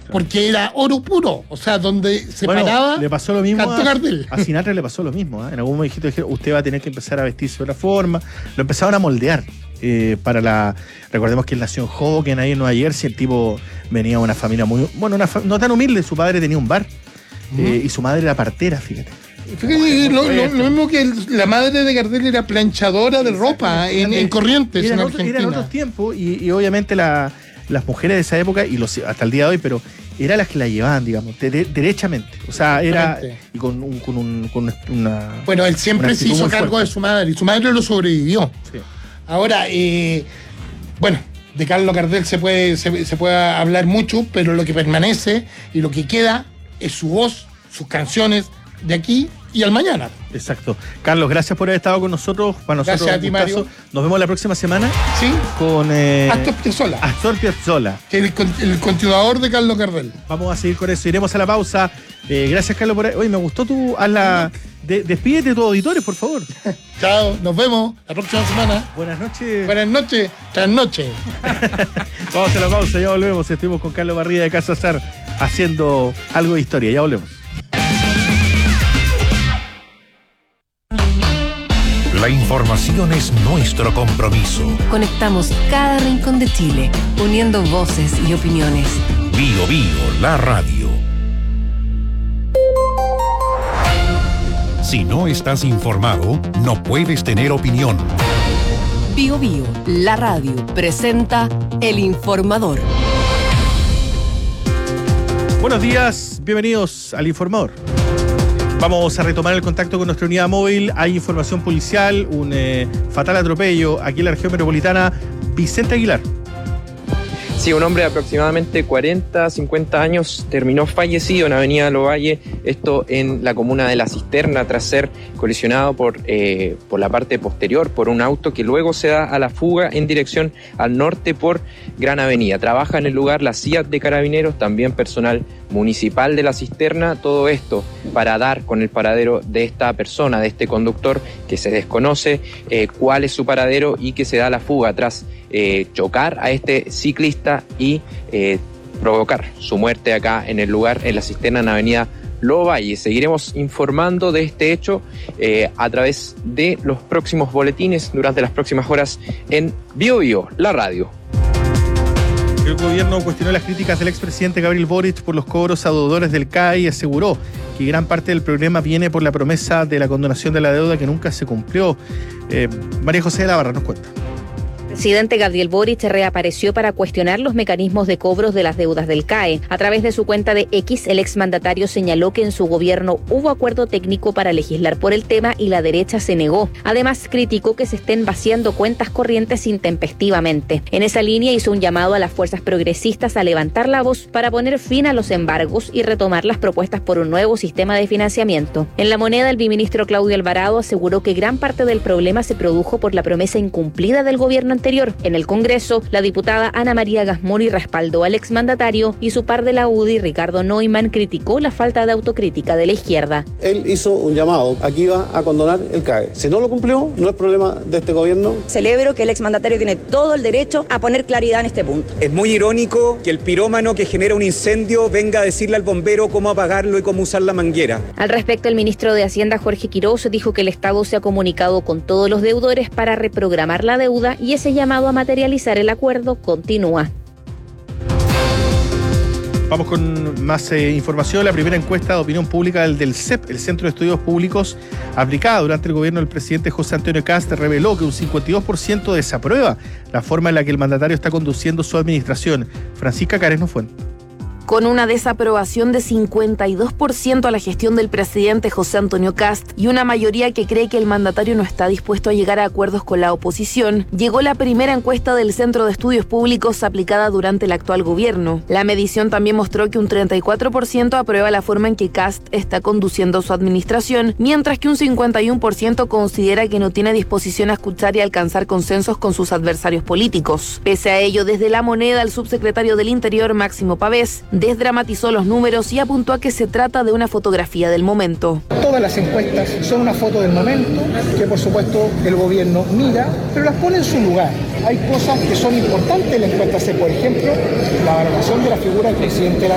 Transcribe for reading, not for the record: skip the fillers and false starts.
porque era oro puro, o sea, donde se paraba. Le pasó lo mismo a Sinatra, le pasó lo mismo. En algún momento dijeron, usted va a tener que empezar a vestirse de otra forma. Lo empezaron a moldear. Recordemos que él nació en Hoboken, ahí en Nueva Jersey. El tipo venía de una familia muy, no tan humilde. Su padre tenía un bar y su madre era partera, fíjate. Fíjate, lo mismo que la madre de Gardel era planchadora de ropa en Corrientes, en Argentina. Eran otros tiempos y obviamente las mujeres de esa época, y hasta el día de hoy, pero eran las que la llevaban, digamos, derechamente. O sea, era y con una... Bueno, él siempre se hizo cargo de su madre y su madre lo sobrevivió. Sí. Ahora, bueno, de Carlos Gardel se puede hablar mucho, pero lo que permanece y lo que queda es su voz, sus canciones de aquí y al mañana. Exacto. Carlos, gracias por haber estado con nosotros. Para nosotros, gracias a ti, Mario. Nos vemos la próxima semana. Sí. Con Astor Piazzolla. Que es el continuador de Carlos Gardel. Vamos a seguir con eso. Iremos a la pausa. Gracias, Carlos, por ahí. Oye, me gustó tu... Despídete de tus auditores, por favor. Chao, nos vemos la próxima semana. Buenas noches. Buenas noches. Trasnoche. Vamos a la pausa, ya volvemos. Estuvimos con Carlos Barría de Casa Sar haciendo algo de historia. Ya volvemos. La información es nuestro compromiso. Conectamos cada rincón de Chile, uniendo voces y opiniones. Bío Bío, la radio. Si no estás informado, no puedes tener opinión. Bío Bío, la radio, presenta El Informador. Buenos días, bienvenidos al Informador. Vamos a retomar el contacto con nuestra unidad móvil. Hay información policial, un fatal atropello aquí en la región metropolitana. Vicente Aguilar. Sí, un hombre de aproximadamente 40, 50 años terminó fallecido en Avenida Lovalle, esto en la comuna de La Cisterna, tras ser colisionado por la parte posterior por un auto que luego se da a la fuga en dirección al norte por Gran Avenida. Trabaja en el lugar la CIA de Carabineros, también personal municipal de La Cisterna, todo esto para dar con el paradero de esta persona, de este conductor que se desconoce cuál es su paradero y que se da a la fuga tras chocar a este ciclista y provocar su muerte acá en el lugar, en La Cisterna, en Avenida Lovalle. Seguiremos informando de este hecho a través de los próximos boletines durante las próximas horas en Bío Bío, la radio. El gobierno cuestionó las críticas del expresidente Gabriel Boric por los cobros a deudores del CAE y aseguró que gran parte del problema viene por la promesa de la condonación de la deuda que nunca se cumplió. María José de la Barra nos cuenta. El presidente Gabriel Boric reapareció para cuestionar los mecanismos de cobros de las deudas del CAE. A través de su cuenta de X, el exmandatario señaló que en su gobierno hubo acuerdo técnico para legislar por el tema y la derecha se negó. Además, criticó que se estén vaciando cuentas corrientes intempestivamente. En esa línea hizo un llamado a las fuerzas progresistas a levantar la voz para poner fin a los embargos y retomar las propuestas por un nuevo sistema de financiamiento. En La Moneda, el viceministro Claudio Alvarado aseguró que gran parte del problema se produjo por la promesa incumplida del gobierno anterior. En el Congreso, la diputada Ana María Gasmuri respaldó al exmandatario y su par de la UDI, Ricardo Neumann, criticó la falta de autocrítica de la izquierda. Él hizo un llamado, aquí iba a condonar el CAE. Si no lo cumplió, no es problema de este gobierno. Celebro que el exmandatario tiene todo el derecho a poner claridad en este punto. Es muy irónico que el pirómano que genera un incendio venga a decirle al bombero cómo apagarlo y cómo usar la manguera. Al respecto, el ministro de Hacienda, Jorge Quiroz, dijo que el Estado se ha comunicado con todos los deudores para reprogramar la deuda y ese llamado a materializar el acuerdo continúa. Vamos con más información. La primera encuesta de opinión pública del CEP, el Centro de Estudios Públicos, aplicada durante el gobierno del presidente José Antonio Kast, reveló que un 52% desaprueba la forma en la que el mandatario está conduciendo su administración. Francisca Careno Fuente. Con una desaprobación de 52% a la gestión del presidente José Antonio Kast y una mayoría que cree que el mandatario no está dispuesto a llegar a acuerdos con la oposición, llegó la primera encuesta del Centro de Estudios Públicos aplicada durante el actual gobierno. La medición también mostró que un 34% aprueba la forma en que Kast está conduciendo su administración, mientras que un 51% considera que no tiene disposición a escuchar y alcanzar consensos con sus adversarios políticos. Pese a ello, desde La Moneda, el subsecretario del Interior, Máximo Pavés, desdramatizó los números y apuntó a que se trata de una fotografía del momento. Todas las encuestas son una foto del momento, que por supuesto el gobierno mira, pero las pone en su lugar. Hay cosas que son importantes en la encuesta, por ejemplo, la valoración de la figura del presidente de la